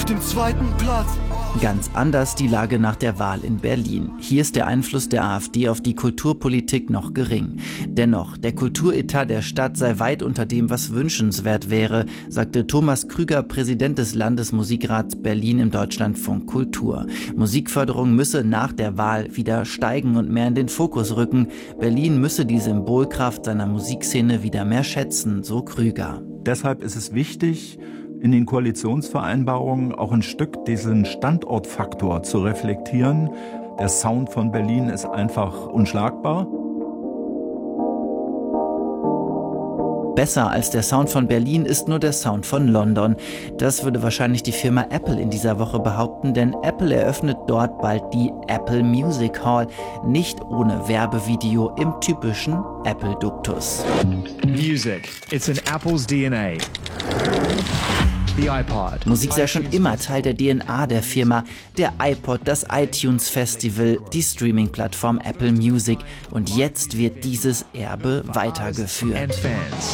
dem zweiten Platz. Ganz anders die Lage nach der Wahl in Berlin. Hier ist der Einfluss der AfD auf die Kulturpolitik noch gering. Dennoch, der Kulturetat der Stadt sei weit unter dem, was wünschenswert wäre, sagte Thomas Krüger, Präsident des Landesmusikrats Berlin im Deutschlandfunk Kultur. Musikförderung müsse nach der Wahl wieder steigen und mehr in den Fokus rücken. Berlin müsse die Symbolkraft seiner Musikszene wieder mehr schätzen, so Krüger. Deshalb ist es wichtig, in den Koalitionsvereinbarungen auch ein Stück diesen Standortfaktor zu reflektieren. Der Sound von Berlin ist einfach unschlagbar. Besser als der Sound von Berlin ist nur der Sound von London. Das würde wahrscheinlich die Firma Apple in dieser Woche behaupten, denn Apple eröffnet dort bald die Apple Music Hall, nicht ohne Werbevideo im typischen Apple-Duktus. Music, it's in Apple's DNA. The iPod. Musik sei schon immer Teil der DNA der Firma. Der iPod, das iTunes Festival, die Streaming-Plattform Apple Music. Und jetzt wird dieses Erbe weitergeführt. And fans.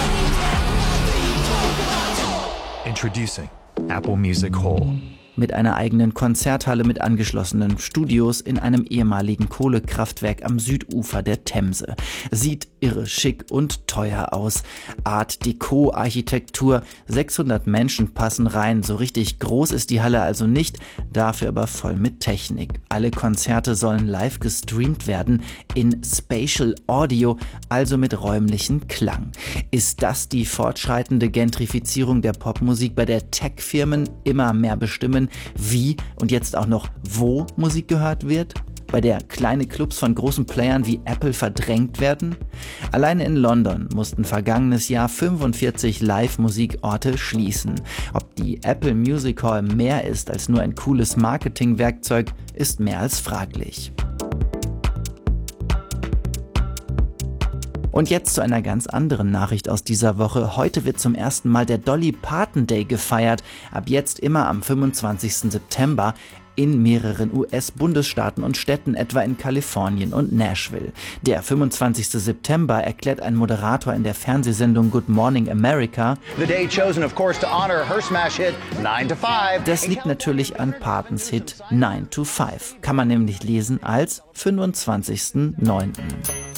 Introducing Apple Music Hall. Mit einer eigenen Konzerthalle mit angeschlossenen Studios in einem ehemaligen Kohlekraftwerk am Südufer der Themse. Sieht irre schick und teuer aus. Art Deco Architektur, 600 Menschen passen rein. So richtig groß ist die Halle also nicht, dafür aber voll mit Technik. Alle Konzerte sollen live gestreamt werden in Spatial Audio, also mit räumlichen Klang. Ist das die fortschreitende Gentrifizierung der Popmusik, bei der Tech-Firmen immer mehr bestimmen, wie und jetzt auch noch wo Musik gehört wird? Bei der kleine Clubs von großen Playern wie Apple verdrängt werden? Alleine in London mussten vergangenes Jahr 45 Live-Musikorte schließen. Ob die Apple Music Hall mehr ist als nur ein cooles Marketingwerkzeug, ist mehr als fraglich. Und jetzt zu einer ganz anderen Nachricht aus dieser Woche. Heute wird zum ersten Mal der Dolly Parton Day gefeiert. Ab jetzt immer am 25. September in mehreren US-Bundesstaaten und Städten, etwa in Kalifornien und Nashville. Der 25. September erklärt ein Moderator in der Fernsehsendung Good Morning America. The day chosen, of course, to honor her smash hit 9 to 5. Das liegt natürlich an Partons Hit 9 to 5. Kann man nämlich lesen als 25.09.